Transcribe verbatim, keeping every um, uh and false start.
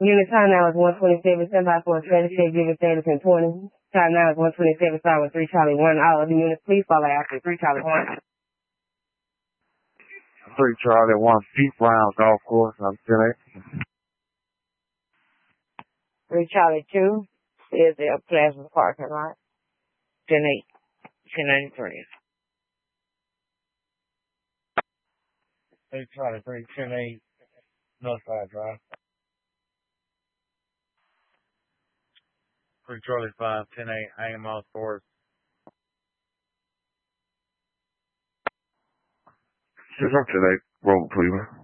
Unit time now is one twenty-seven, stand by for a strategy, giving status in twenty. Time now is one twenty-seven, start with three Charlie one. All other units, please follow after three Charlie one. three Charlie one, deep round golf course, I'm ten eight. three Charlie two is the Plaza parking lot. ten eight, ten ninety-three. three Charlie three, ten eight, Northside Drive. three Charlie five, ten eight, hanging off course. ten eight, Robert Cleveland.